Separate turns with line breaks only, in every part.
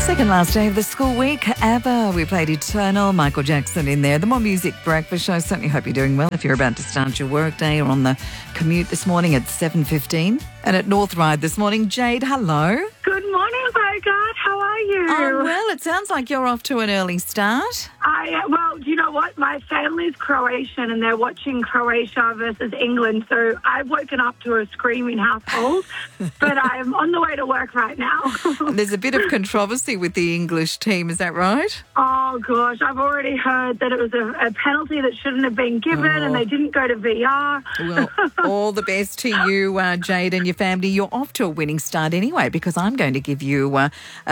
Second last day of the school week ever. We played Eternal, Michael Jackson in there. The More Music Breakfast Show. Certainly hope you're doing well if you're about to start your work day or on the commute this morning at 7:15. And at North Ryde this morning, Jade, hello.
Good morning, Bogart. How are you?
Oh, well, it sounds like you're off to an early start.
Well, you know what? My family's Croatian and they're watching Croatia versus England. So I've woken up to a screaming household, but I'm on the way to work right now.
There's a bit of controversy with the English team, is that right?
Oh, gosh. I've already heard that it was a penalty that shouldn't have been given and they didn't go to VR.
Well, all the best to you, Jade, and your family. You're off to a winning start anyway, because I'm going to give you a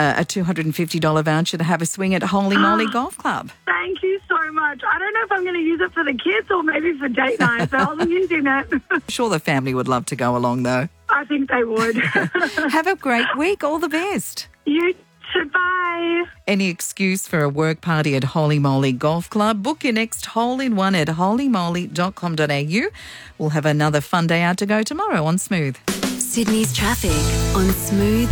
$250 voucher to have a swing at Holy Moly Golf Club.
Thank you so much. I don't know if I'm going to use it for the kids or maybe for date night, so I'll be using it.
I'm sure the family would love to go along, though.
I think they would.
Have a great week. All the best.
You too. Bye.
Any excuse for a work party at Holy Moly Golf Club? Book your next hole-in-one at holymoly.com.au. We'll have another fun day out to go tomorrow on Smooth.
Sydney's traffic on Smooth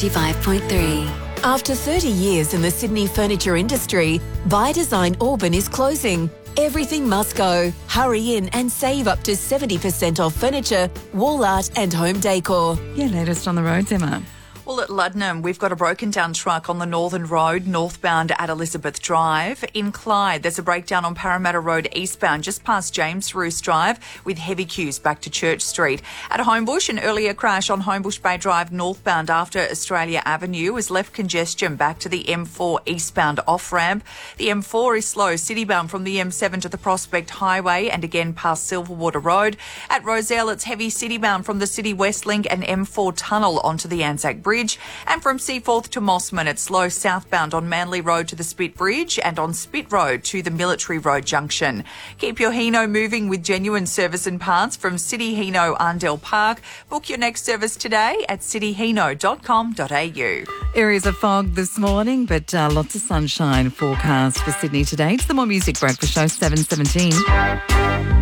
95.3.
After 30 years in the Sydney furniture industry, By Design Auburn is closing. Everything must go. Hurry in and save up to 70% off furniture, wall art and home decor.
Yeah, latest on the roads, Emma.
Well, at Luddenham, we've got a broken down truck on the Northern Road, northbound at Elizabeth Drive. In Clyde, there's a breakdown on Parramatta Road, eastbound, just past James Roos Drive, with heavy queues back to Church Street. At Homebush, an earlier crash on Homebush Bay Drive, northbound after Australia Avenue, has left congestion back to the M4 eastbound off-ramp. The M4 is slow, citybound from the M7 to the Prospect Highway and again past Silverwater Road. At Rozelle, it's heavy citybound from the City West Link and M4 tunnel onto the Anzac Bridge. And from Seaforth to Mossman, it's slow southbound on Manly Road to the Spit Bridge and on Spit Road to the Military Road Junction. Keep your Hino moving with genuine service and parts from City Hino Arndell Park. Book your next service today at cityhino.com.au.
Areas of fog this morning, but lots of sunshine forecast for Sydney today. It's the More Music Breakfast Show, 7:17.